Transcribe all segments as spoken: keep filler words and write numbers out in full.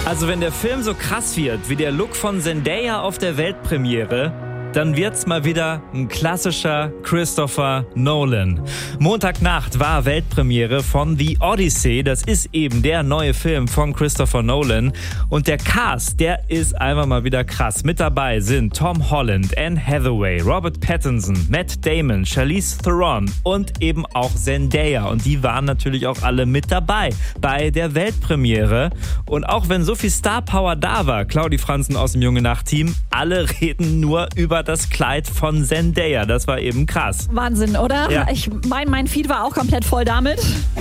Also wenn der Film so krass wird wie der Look von Zendaya auf der Weltpremiere, dann wird's mal wieder ein klassischer Christopher Nolan. Montagnacht war Weltpremiere von The Odyssey. Das ist eben der neue Film von Christopher Nolan. Und der Cast, der ist einfach mal wieder krass. Mit dabei sind Tom Holland, Anne Hathaway, Robert Pattinson, Matt Damon, Charlize Theron und eben auch Zendaya. Und die waren natürlich auch alle mit dabei bei der Weltpremiere. Und auch wenn so viel Star Power da war, Claudi Franzen aus dem Junge Nacht-Team, alle reden nur über das Kleid von Zendaya. Das war eben krass. Wahnsinn, oder? Ja. Ich mein, mein Feed war auch komplett voll damit.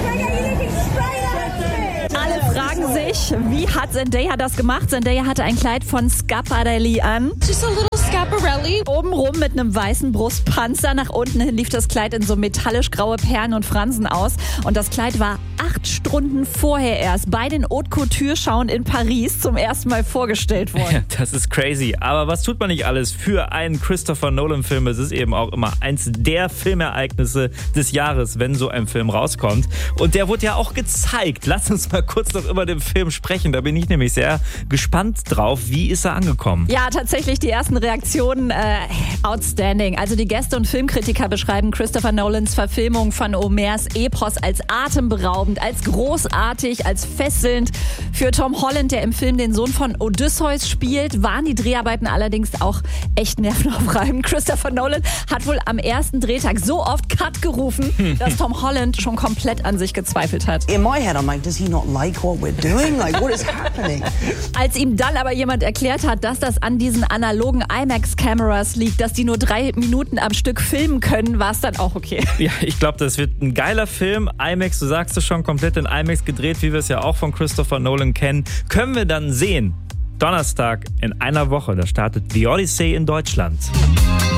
Alle fragen sich, wie hat Zendaya das gemacht? Zendaya hatte ein Kleid von Schiaparelli an. Just a little Schiaparelli. Obenrum mit einem weißen Brustpanzer. Nach unten hin lief das Kleid in so metallisch graue Perlen und Fransen aus. Und das Kleid war acht Stunden vorher erst bei den Haute Couture-Schauen in Paris zum ersten Mal vorgestellt worden. Ja, das ist crazy. Aber was tut man nicht alles für einen Christopher Nolan-Film? Es ist eben auch immer eins der Filmereignisse des Jahres, wenn so ein Film rauskommt. Und der wurde ja auch gezeigt. Lass uns mal kurz noch über den Film sprechen. Da bin ich nämlich sehr gespannt drauf. Wie ist er angekommen? Ja, tatsächlich die ersten Reaktionen äh, outstanding. Also die Gäste und Filmkritiker beschreiben Christopher Nolans Verfilmung von Homers Epos als atemberaubend, als großartig, als fesselnd. Für Tom Holland, der im Film den Sohn von Odysseus spielt, waren die Dreharbeiten allerdings auch echt nervenaufreibend. Christopher Nolan hat wohl am ersten Drehtag so oft Cut gerufen, dass Tom Holland schon komplett an sich gezweifelt hat. In my head, I'm like, does he not like what we're doing? Like, what is happening? Als ihm dann aber jemand erklärt hat, dass das an diesen analogen IMAX-Cameras liegt, dass die nur drei Minuten am Stück filmen können, war es dann auch okay. Ja, ich glaube, das wird ein geiler Film. IMAX, du sagst es schon, komplett in IMAX gedreht, wie wir es ja auch von Christopher Nolan kennen. Können wir dann sehen. Donnerstag in einer Woche, da startet The Odyssey in Deutschland.